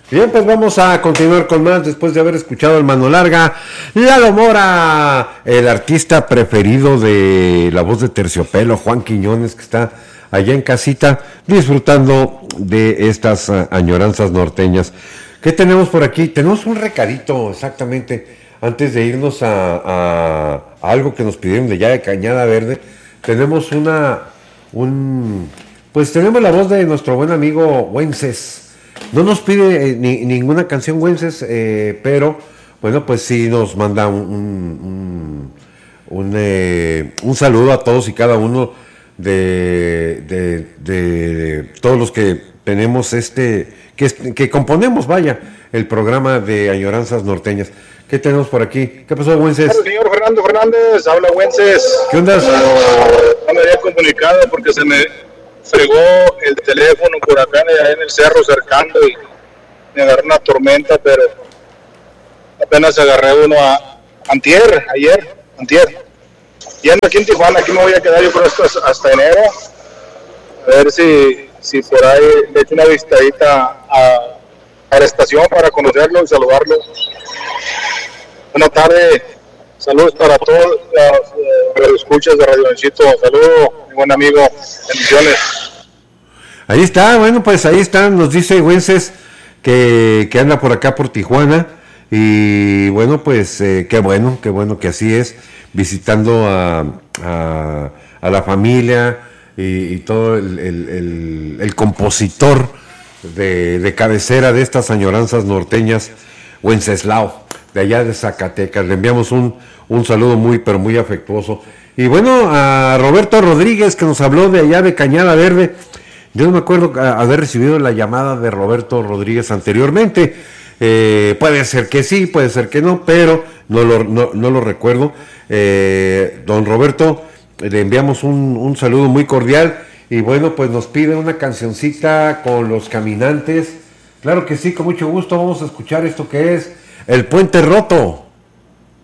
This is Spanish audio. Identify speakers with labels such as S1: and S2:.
S1: Bien, pues vamos a continuar con más después de haber escuchado el Mano Larga, Lalo Mora, el artista preferido de La Voz de Terciopelo, Juan Quiñones, que está allá en casita disfrutando de estas añoranzas norteñas. ¿Qué tenemos por aquí? Tenemos un recadito, exactamente, antes de irnos a algo que nos pidieron de allá de Cañada Verde. Tenemos pues tenemos la voz de nuestro buen amigo Wences. No nos pide ninguna canción Wences, pero bueno, pues sí nos manda un saludo a todos y cada uno de todos los que tenemos que componemos, vaya, el programa de Añoranzas Norteñas. ¿Qué tenemos por aquí? ¿Qué pasó, Wences?
S2: Hola, señor Fernando Fernández, habla Wences.
S1: ¿Qué onda?
S2: No me había comunicado porque se me fregó el teléfono por acá en el cerro cercano y me agarró una tormenta, pero apenas agarré uno antier. Y ando aquí en Tijuana, aquí me voy a quedar yo creo hasta enero. A ver si por ahí le echo una visitadita a la estación para conocerlo y saludarlo. Buenas tardes, saludos para todos los escuchas de Radio Leoncito. Saludos, mi buen amigo, bendiciones.
S1: Ahí está, bueno, pues ahí está, nos dice Wences que anda por acá por Tijuana y bueno, pues qué bueno que así es, visitando a la familia y todo el compositor de cabecera de estas añoranzas norteñas, Wenceslao, de allá de Zacatecas. Le enviamos un saludo muy, pero muy afectuoso. Y bueno, a Roberto Rodríguez, que nos habló de allá de Cañada Verde. Yo no me acuerdo haber recibido la llamada de Roberto Rodríguez anteriormente. Puede ser que sí, puede ser que no, pero no lo recuerdo. Don Roberto, le enviamos un saludo muy cordial. Y bueno, pues nos pide una cancioncita con Los Caminantes. Claro que sí, con mucho gusto. Vamos a escuchar esto que es El Puente Roto.